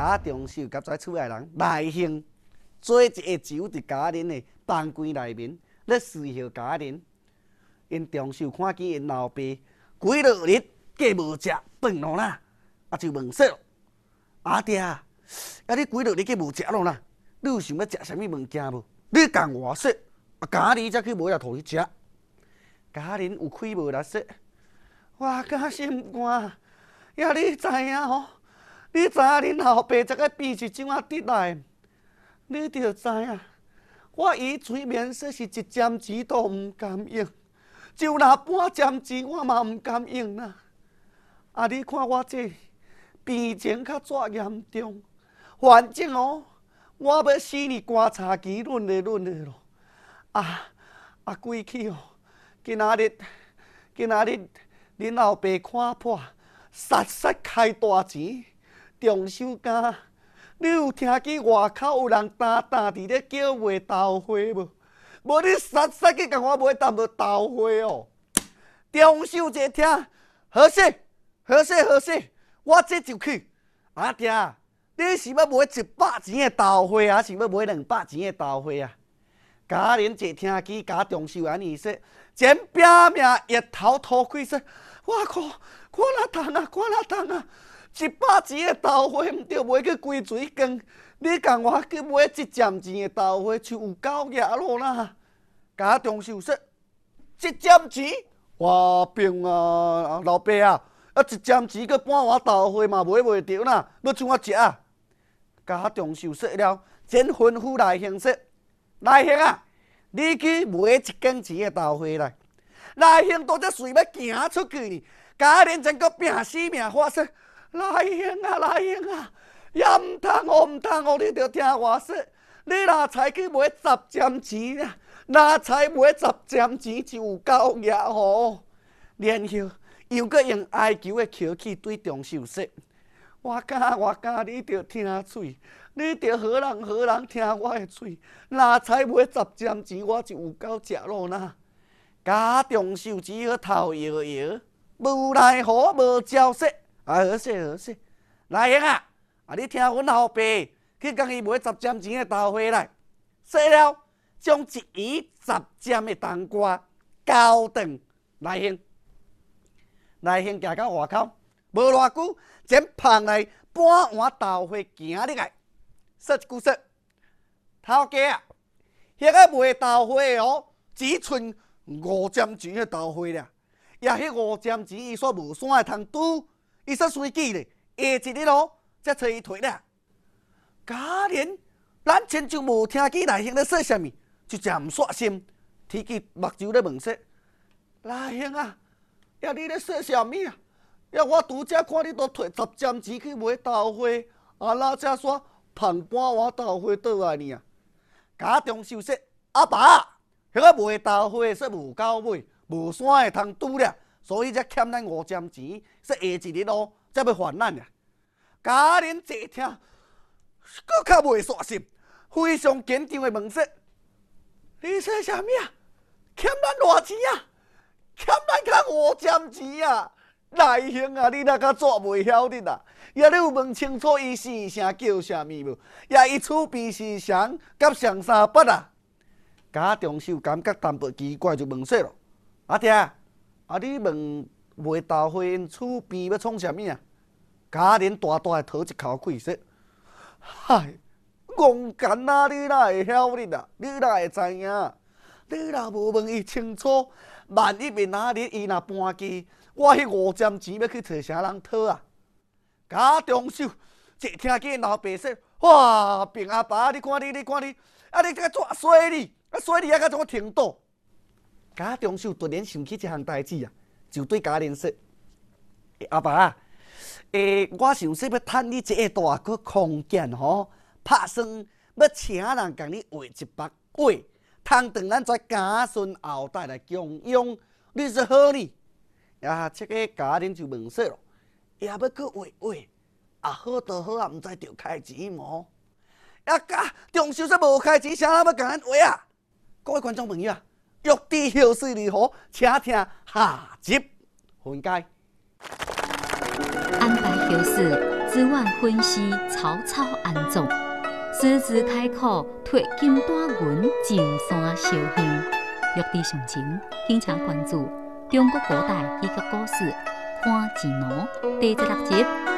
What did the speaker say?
家中秀甲跩厝内人赖兴做一个酒伫家人的房间内面，咧侍候家人。因中秀看见因老爸几落日计无食饭咯啦，就问说：阿爹，你几落日计无食咯啦？你有想要食啥物物件无？你共我说，家己才去买来互你食。家人有气无力说：我敢心肝，呀你知影吼？你知影恁后爸这个病是怎啊得来？你着知影，我伊催眠说是一针钱都毋甘用。就那半针钱我嘛毋甘用啦！你看我这病情较怎严重？反正我要死你观察期论的咯。过去今仔日恁后爸看破，杀开大钱，中秋间，你有听见外口有人单伫咧叫卖豆花无？无你杀去甲我买淡薄豆花哦！中秋节听，好势，我这就去。阿爹，你是要买100钱的豆花，还是要买200钱的豆花啊？家人一听见家中秀安尼说，前拼命日头吐开说：我靠，看哪通啊！100钱的豆花，毋着买去规水缸。你共我去买1针钱的豆花，就有够野咯啦！家中秀说：1针钱，我病啊，老爸啊，1针钱佮半碗豆花嘛买袂着啦，要怎啊食啊？家中秀说了，前吩咐赖兴说：赖兴啊，你去买1斤钱的豆花来。赖兴都只随要行出去呢，家人真个拼死命活说：赖兴啊！也毋通你着听我说，你若才去买10针钱啊，若才买10针钱就有够野吼。然后又搁用哀求的口气对中秀说：我教你着听嘴，你着好人听我的嘴。若才买10针钱，我就有够食咯啦。家中秀只好头摇摇，无奈何无招说。好势，来兴啊！你听阮后爸去甲伊买10针钱的豆花来，说了将1圆10针的冬瓜交转来兴。来兴行到外口，无偌久，前捧来半碗豆花行入来，说一句说：头家啊，迄个卖豆花的只剩5针钱的豆花了，也迄5针钱伊煞无啥会通拄，伊煞随记咧，下一日才找伊摕了。家人，咱亲像无听见来兴咧说啥物，就真毋煞心，提起目睭咧问说：来兴啊！你咧说啥物啊？我拄则看你都摕10针钱去买豆花，哪才煞捧半碗豆花倒来呢啊？家中秀说：阿爸，迄个卖豆花说无够买，无啥会通拄了，所以才欠咱5针钱，说下一日才要还咱啊。家人一听，搁较袂煞心，非常紧张的问说：你说啥物啊？欠咱偌钱啊？欠咱较5针钱啊！来兴啊，你哪较怎袂晓得啊？你有问清楚伊姓啥叫啥物无？伊厝边是谁？甲上三八啊？家中秀感觉淡薄奇怪，就问说咯：阿爹，你问卖豆花因厝边要创啥物啊？家人大大的吐一口气说：嗨，戆干啊！你哪会晓得啊？你哪会知影？你若无问伊清楚，万一明仔日伊若搬机，我迄5针钱要去找啥人讨啊？家中秀一听见老爸说：哇，病阿爸，你看你，你甲怎衰你？衰你甲怎停倒？家中秀突然想起一项代志啊，就对家人说：阿爸，我想说要趁你这个大个空间吼，拍算要请人共你画一幅画。通当咱跩家孙后代来供养，你说好呢？这个家人就问说咯，也要搁画画，好就好啊，毋知着开钱无？家中秀说无开钱，啥人要共咱画啊？各位观众朋友啊，欲知后事如何，请听下集分解。 安排后事。 资源分析草草安葬，狮子开口脱金大云进山烧香。欲知详情，请请关注中国古代戏剧故事《看钱奴》第16集。